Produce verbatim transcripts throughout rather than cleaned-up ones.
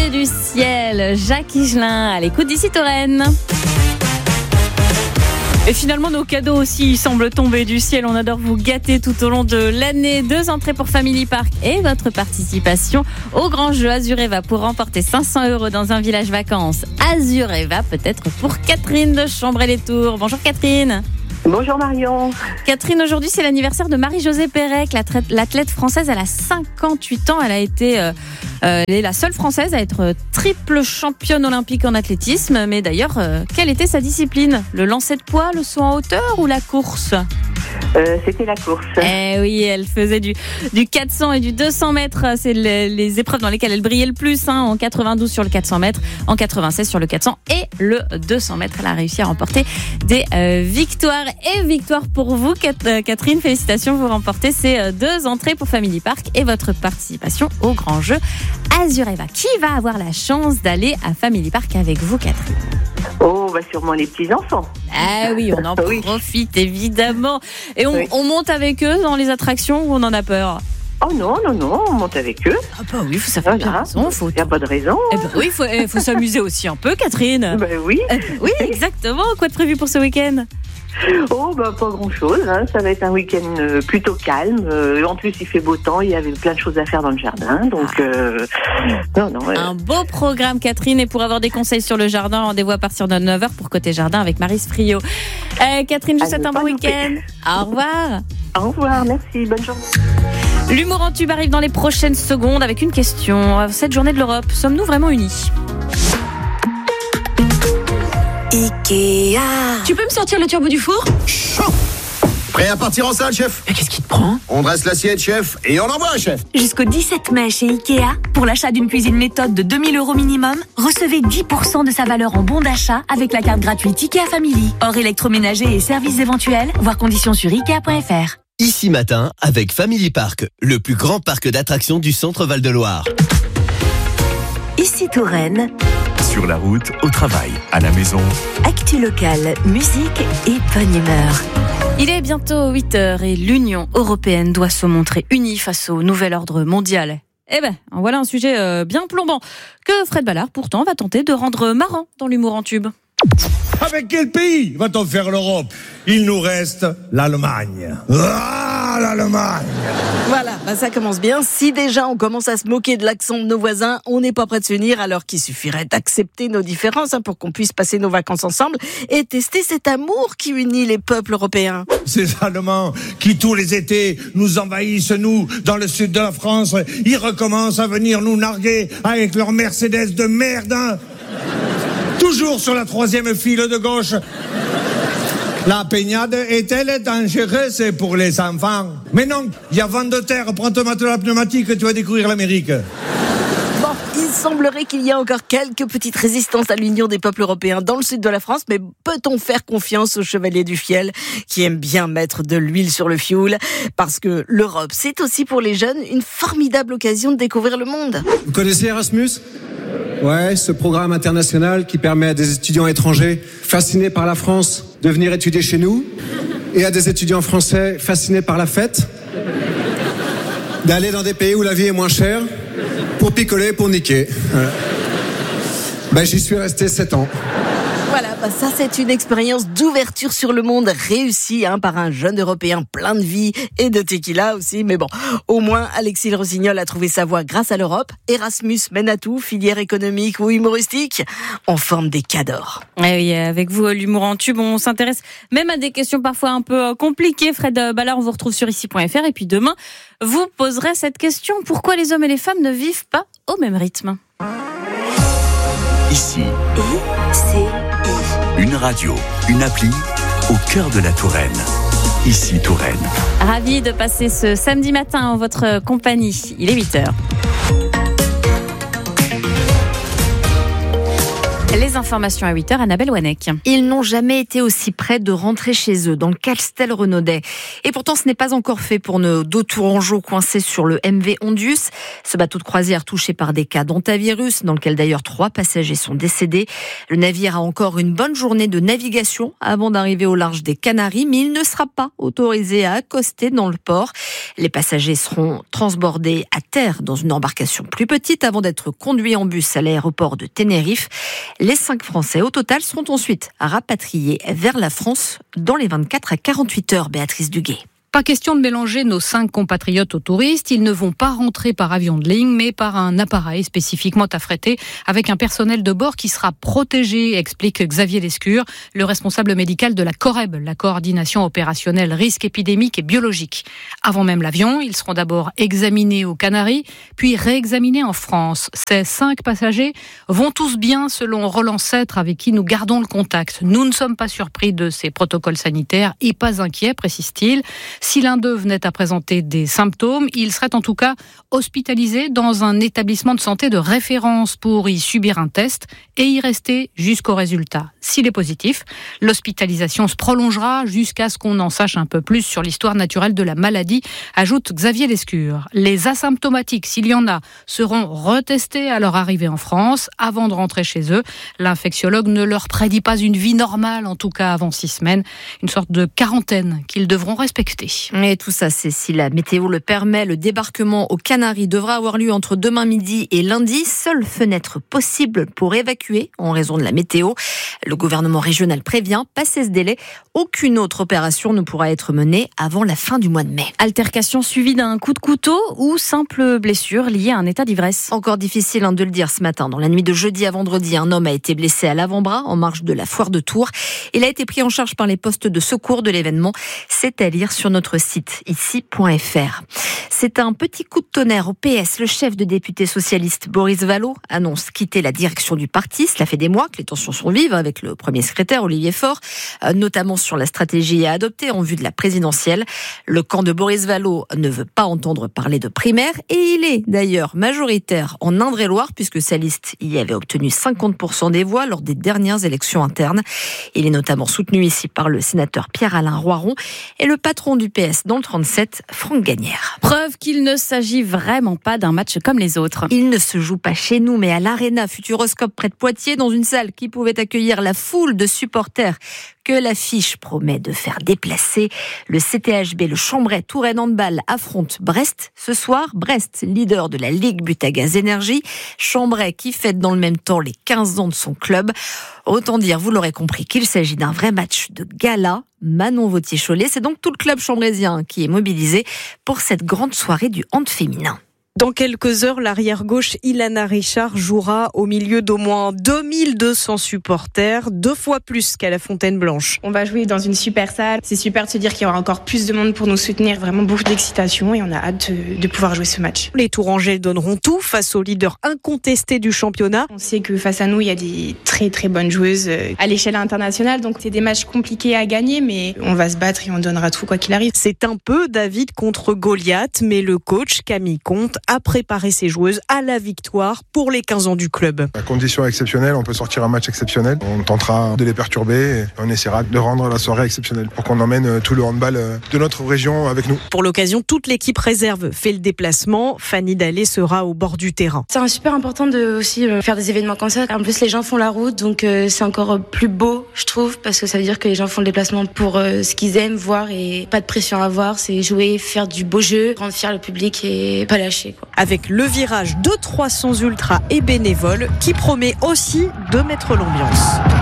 tomber du ciel. Jacques Higelin à l'écoute d'ici Touraine. Et finalement, nos cadeaux aussi, ils semblent tomber du ciel. On adore vous gâter tout au long de l'année. Deux entrées pour Family Park et votre participation au grand jeu Azureva pour remporter cinq cents euros dans un village vacances. Azureva, peut-être pour Catherine de Chambray-les-Tours. Bonjour Catherine. Bonjour Marion. Catherine, aujourd'hui c'est l'anniversaire de Marie-Josée Pérec, l'athlète française. Elle a cinquante-huit ans. Elle a été euh, euh, elle est la seule française à être triple championne olympique en athlétisme. Mais d'ailleurs, euh, quelle était sa discipline ? Le lancer de poids, le saut en hauteur ou la course ? Euh, c'était la course. Eh oui, elle faisait du, du quatre cents et du deux cents mètres. C'est les, les épreuves dans lesquelles elle brillait le plus. Hein, en quatre-vingt-douze sur le quatre cents mètres, en quatre-vingt-seize sur le quatre cents et le deux cents mètres. Elle a réussi à remporter des euh, victoires. Et victoire pour vous, Catherine. Félicitations, vous remportez ces deux entrées pour Family Park et votre participation au grand jeu Azureva. Qui va avoir la chance d'aller à Family Park avec vous, Catherine ? Oh, bah sûrement les petits-enfants. Ah oui, on en oui. profite évidemment. Et on, oui. on monte avec eux dans les attractions ou on en a peur ? Oh non, non, non, on monte avec eux. Ah bah oui, ça fait bien raison. Il n'y a pas de raison. Eh ben oui, il faut, faut s'amuser aussi un peu, Catherine. Ben oui. Euh, oui, exactement. Quoi de prévu pour ce week-end ? Oh, bah pas grand-chose. Hein. Ça va être un week-end euh, plutôt calme. Euh, en plus, il fait beau temps. Il y avait plein de choses à faire dans le jardin. Donc, ah. euh, non, non. Euh... Un beau programme, Catherine. Et pour avoir des conseils sur le jardin, rendez-vous à partir de neuf heures pour Côté Jardin avec Maryse Friot. Euh, Catherine, je vous souhaite un bon week-end. Au revoir. Au revoir, merci. Bonne journée. L'humour en tube arrive dans les prochaines secondes avec une question. Cette journée de l'Europe, sommes-nous vraiment unis ? Ikea. Tu peux me sortir le turbo du four ? Chaud. Prêt à partir en salle, chef ? Mais qu'est-ce qui te prend ? On dresse l'assiette, chef, et on envoie, chef. Jusqu'au dix-sept mai chez Ikea, pour l'achat d'une cuisine méthode de deux mille euros minimum, recevez dix pour cent de sa valeur en bon d'achat avec la carte gratuite Ikea Family. Hors électroménager et services éventuels, voir conditions sur ikea point f r. Ici matin, avec Family Park, le plus grand parc d'attractions du centre Val-de-Loire. Ici Touraine. Sur la route, au travail, à la maison. Actu locale, musique et bonne humeur. Il est bientôt huit heures et l'Union européenne doit se montrer unie face au nouvel ordre mondial. Eh ben, voilà un sujet euh, bien plombant que Fred Ballard, pourtant, va tenter de rendre marrant dans l'humour en tube. Avec quel pays va-t-on faire l'Europe ? Il nous reste l'Allemagne. Ah, l'Allemagne ! Voilà, bah ça commence bien. Si déjà on commence à se moquer de l'accent de nos voisins, on n'est pas prêt de s'unir, alors qu'il suffirait d'accepter nos différences hein, pour qu'on puisse passer nos vacances ensemble et tester cet amour qui unit les peuples européens. Ces Allemands qui tous les étés nous envahissent, nous, dans le sud de la France, ils recommencent à venir nous narguer avec leur Mercedes de merde, hein. Toujours sur la troisième file de gauche. La baignade est-elle dangereuse pour les enfants ? Mais non, il y a vent de terre, prends ton matelas pneumatique, tu vas découvrir l'Amérique. Bon, il semblerait qu'il y a encore quelques petites résistances à l'union des peuples européens dans le sud de la France, mais peut-on faire confiance aux chevaliers du fiel qui aiment bien mettre de l'huile sur le fioul ? Parce que l'Europe, c'est aussi pour les jeunes une formidable occasion de découvrir le monde. Vous connaissez Erasmus ? Ouais, ce programme international qui permet à des étudiants étrangers fascinés par la France de venir étudier chez nous et à des étudiants français fascinés par la fête d'aller dans des pays où la vie est moins chère pour picoler, pour niquer. Voilà. Ben, j'y suis resté sept ans. Voilà, bah ça c'est une expérience d'ouverture sur le monde réussie hein, par un jeune Européen plein de vie et de tequila aussi. Mais bon, au moins Alexis Le Rossignol a trouvé sa voie grâce à l'Europe. Erasmus mène à tout, filière économique ou humoristique, on forme des cadors. Eh oui, avec vous, l'humour en tube, on s'intéresse même à des questions parfois un peu compliquées. Fred Ballard, on vous retrouve sur ici point f r et puis demain, vous poserez cette question. Pourquoi les hommes et les femmes ne vivent pas au même rythme ? Ici. Et c'est Une radio, une appli au cœur de la Touraine. Ici Touraine. Ravi de passer ce samedi matin en votre compagnie. Il est huit heures. Les informations à huit heures, Annabelle Wanek. Ils n'ont jamais été aussi près de rentrer chez eux, dans le Castelrenaudais. Et pourtant, ce n'est pas encore fait pour nos deux tourangeaux coincés sur le M V Ondius. Ce bateau de croisière touché par des cas d'hantavirus, dans lequel d'ailleurs trois passagers sont décédés. Le navire a encore une bonne journée de navigation avant d'arriver au large des Canaries, mais il ne sera pas autorisé à accoster dans le port. Les passagers seront transbordés à terre dans une embarcation plus petite avant d'être conduits en bus à l'aéroport de Tenerife. Les cinq Français au total seront ensuite rapatriés vers la France dans les vingt-quatre à quarante-huit heures, Béatrice Duguay. Pas question de mélanger nos cinq compatriotes aux touristes. Ils ne vont pas rentrer par avion de ligne, mais par un appareil spécifiquement affrété avec un personnel de bord qui sera protégé, explique Xavier Lescure, le responsable médical de la COREB, la coordination opérationnelle risque épidémique et biologique. Avant même l'avion, ils seront d'abord examinés aux Canaries, puis réexaminés en France. Ces cinq passagers vont tous bien selon Roland Sêtre, avec qui nous gardons le contact. Nous ne sommes pas surpris de ces protocoles sanitaires et pas inquiets, précise-t-il. Si l'un d'eux venait à présenter des symptômes, il serait en tout cas hospitalisé dans un établissement de santé de référence pour y subir un test et y rester jusqu'au résultat. S'il est positif, l'hospitalisation se prolongera jusqu'à ce qu'on en sache un peu plus sur l'histoire naturelle de la maladie, ajoute Xavier Lescure. Les asymptomatiques, s'il y en a, seront retestés à leur arrivée en France avant de rentrer chez eux. L'infectiologue ne leur prédit pas une vie normale, en tout cas avant six semaines, une sorte de quarantaine qu'ils devront respecter. Et tout ça, c'est si la météo le permet. Le débarquement aux Canaries devra avoir lieu entre demain midi et lundi. Seule fenêtre possible pour évacuer en raison de la météo. Le gouvernement régional prévient, passé ce délai, aucune autre opération ne pourra être menée avant la fin du mois de mai. Altercation suivie d'un coup de couteau ou simple blessure liée à un état d'ivresse. Encore difficile hein, de le dire ce matin. Dans la nuit de jeudi à vendredi, un homme a été blessé à l'avant-bras en marge de la foire de Tours. Il a été pris en charge par les postes de secours de l'événement. C'est à lire sur notre site ici point f r. C'est un petit coup de tonnerre au P S. Le chef de député socialiste Boris Vallaud annonce quitter la direction du parti. Cela fait des mois que les tensions sont vives avec le premier secrétaire Olivier Faure, notamment sur la stratégie à adopter en vue de la présidentielle. Le camp de Boris Vallaud ne veut pas entendre parler de primaire et il est d'ailleurs majoritaire en Indre-et-Loire puisque sa liste y avait obtenu cinquante pour cent des voix lors des dernières élections internes. Il est notamment soutenu ici par le sénateur Pierre-Alain Roiron et le patron du P S dans le trente-sept, Franck Gagnère. Preuve qu'il ne s'agit vraiment pas d'un match comme les autres. Il ne se joue pas chez nous, mais à l'Arena Futuroscope près de Poitiers, dans une salle qui pouvait accueillir la foule de supporters que l'affiche promet de faire déplacer. Le C T H B, le Chambray Touraine Handball affronte Brest ce soir. Brest, leader de la Ligue Butagaz Énergie. Chambray qui fête dans le même temps les quinze ans de son club. Autant dire, vous l'aurez compris, qu'il s'agit d'un vrai match de gala. Manon Vautier-Cholet, c'est donc tout le club chambraisien qui est mobilisé pour cette grande soirée du hand féminin. Dans quelques heures, l'arrière-gauche Ilana Richard jouera au milieu d'au moins deux mille deux cents supporters, deux fois plus qu'à la Fontaine-Blanche. On va jouer dans une super salle. C'est super de se dire qu'il y aura encore plus de monde pour nous soutenir. Vraiment beaucoup d'excitation et on a hâte de, de pouvoir jouer ce match. Les Tourangais donneront tout face au leader incontesté du championnat. On sait que face à nous, il y a des très très bonnes joueuses à l'échelle internationale. Donc c'est des matchs compliqués à gagner, mais on va se battre et on donnera tout quoi qu'il arrive. C'est un peu David contre Goliath, mais le coach Camille Comte a préparé ses joueuses à la victoire pour les quinze ans du club. La condition est exceptionnelle, on peut sortir un match exceptionnel. On tentera de les perturber et on essaiera de rendre la soirée exceptionnelle pour qu'on emmène tout le handball de notre région avec nous. Pour l'occasion, toute l'équipe réserve fait le déplacement. Fanny Dallet sera au bord du terrain. C'est super important de aussi faire des événements comme ça. En plus, les gens font la route, donc c'est encore plus beau, je trouve, parce que ça veut dire que les gens font le déplacement pour ce qu'ils aiment voir et pas de pression à avoir. C'est jouer, faire du beau jeu, rendre fier le public et pas lâcher, quoi. Avec le virage de trois cents ultras et bénévoles qui promet aussi de mettre l'ambiance.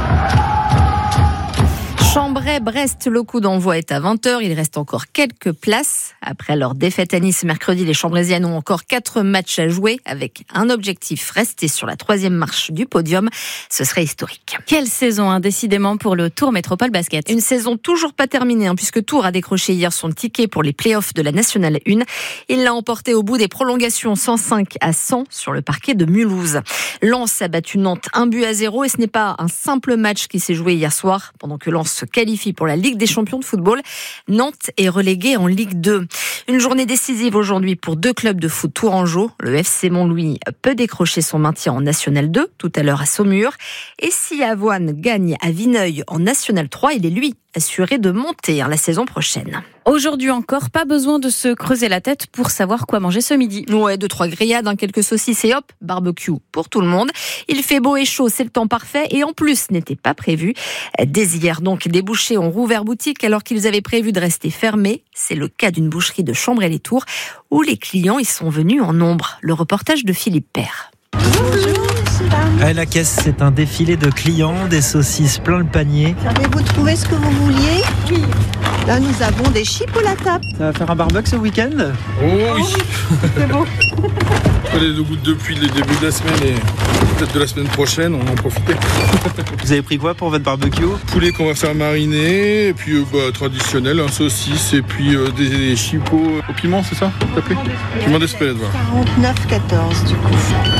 Chambray-Brest, le coup d'envoi est à vingt heures. Il reste encore quelques places. Après leur défaite à Nice mercredi, les Chambraisiennes ont encore quatre matchs à jouer avec un objectif, rester sur la troisième marche du podium. Ce serait historique. Quelle saison, hein, décidément, pour le Tours Métropole Basket. Une saison toujours pas terminée, hein, puisque Tours a décroché hier son ticket pour les playoffs de la Nationale un. Il l'a emporté au bout des prolongations cent cinq à cent sur le parquet de Mulhouse. Lens a battu Nantes un but à zéro et ce n'est pas un simple match qui s'est joué hier soir. Pendant que Lens se qualifie pour la Ligue des champions de football, Nantes est relégué en Ligue deux. Une journée décisive aujourd'hui pour deux clubs de foot tourangeaux. Le F C Montlouis peut décrocher son maintien en National deux tout à l'heure à Saumur. Et si Avoine gagne à Vineuil en National trois, il est lui assuré de monter hein, la saison prochaine. Aujourd'hui encore, pas besoin de se creuser la tête pour savoir quoi manger ce midi. Ouais, deux, trois grillades, hein, quelques saucisses et hop, barbecue pour tout le monde. Il fait beau et chaud, c'est le temps parfait et en plus, ce n'était pas prévu. Dès hier, donc, des bouchers ont rouvert boutique alors qu'ils avaient prévu de rester fermés. C'est le cas d'une boucherie de Chambray-les-Tours où les clients y sont venus en nombre. Le reportage de Philippe Père. Bonjour. À la caisse, c'est un défilé de clients, des saucisses plein le panier. Avez-vous trouvé ce que vous vouliez? Oui. Là, nous avons des chips à la table. Ça va faire un barbecue ce week-end? Oh oui. C'est beau. Les deux gouttes depuis le début de la semaine et peut-être de la semaine prochaine, on en profite. Vous avez pris quoi pour votre barbecue? Poulet qu'on va faire mariner, et puis euh, bah, traditionnel, un saucisse, et puis euh, des, des chipots au piment, c'est ça? Piment d'Espelette, voilà. quarante-neuf quatorze du coup.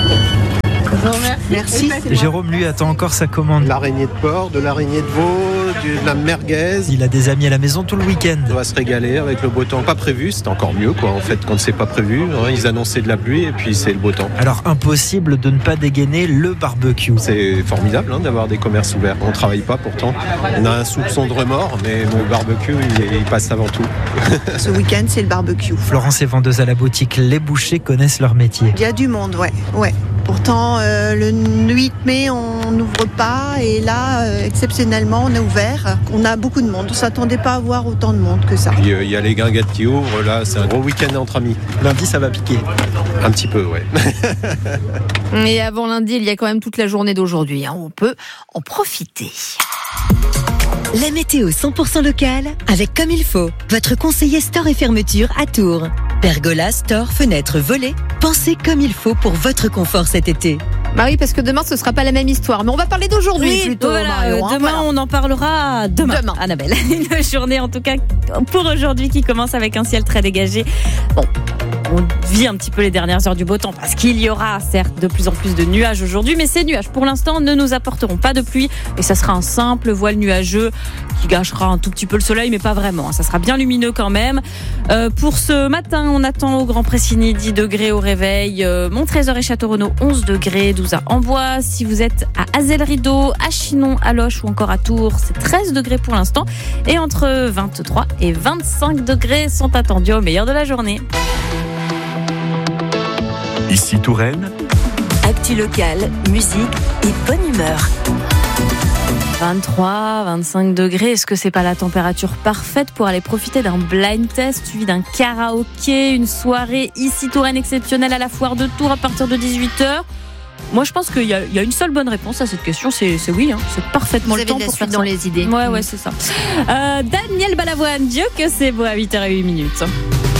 Merci. Jérôme, lui, attend encore sa commande. L'araignée de porc, de l'araignée de veau, de la merguez. Il a des amis à la maison tout le week-end. On va se régaler avec le beau temps. Pas prévu, c'était encore mieux, quoi. En fait, quand c'est pas prévu, hein, ils annonçaient de la pluie et puis c'est le beau temps. Alors, impossible de ne pas dégainer le barbecue. C'est formidable hein, d'avoir des commerces ouverts. On travaille pas pourtant. On a un soupçon de remords, mais le barbecue, il, il passe avant tout. Ce week-end, c'est le barbecue. Florence est vendeuse à la boutique. Les bouchers connaissent leur métier. Il y a du monde, ouais. ouais. Pourtant, euh, le huit mai, on n'ouvre pas et là, euh, exceptionnellement, on est ouvert. On a beaucoup de monde. On ne s'attendait pas à voir autant de monde que ça. Il euh, y a les guinguettes qui ouvrent. Là, c'est un gros week-end entre amis. Lundi, ça va piquer. Un petit peu, ouais. Et avant lundi, il y a quand même toute la journée d'aujourd'hui. Hein. On peut en profiter. La météo cent pour cent locale avec Comme il faut. Votre conseiller store et fermeture à Tours. Pergola, store, fenêtres, volets. Pensez comme il faut pour votre confort cet été. Bah oui, parce que demain, ce sera pas la même histoire. Mais on va parler d'aujourd'hui oui, plutôt. Voilà, Marion, euh, hein, demain, voilà. on en parlera demain, demain. Annabelle. Une journée, en tout cas, pour aujourd'hui, qui commence avec un ciel très dégagé. Bon, on vit un petit peu les dernières heures du beau temps parce qu'il y aura, certes, de plus en plus de nuages aujourd'hui. Mais ces nuages, pour l'instant, ne nous apporteront pas de pluie. Et ça sera un simple voile nuageux qui gâchera un tout petit peu le soleil, mais pas vraiment. Ça sera bien lumineux quand même. Euh, pour ce matin, on attend au Grand Pressigny dix degrés au réveil. Euh, Montrésor et Château-Renaud, onze degrés. douze à Amboise. Si vous êtes à Azel-Rideau, à Chinon, à Loches ou encore à Tours, c'est treize degrés pour l'instant. Et entre vingt-trois et vingt-cinq degrés sont attendus au meilleur de la journée. Ici Touraine. Actu locale, musique et bonne humeur. vingt-trois, vingt-cinq degrés, est-ce que c'est pas la température parfaite pour aller profiter d'un blind test suivi d'un karaoké, une soirée ici Touraine exceptionnelle à la foire de Tours à partir de dix-huit heures? Moi, je pense qu'il y a, il y a une seule bonne réponse à cette question, c'est, c'est oui. Hein. C'est parfaitement Vous le avez temps de la pour suite faire dans ça. les idées. Ouais, ouais, c'est ça. Euh, Daniel Balavoine, Dieu que c'est beau à huit heures zéro huit minutes.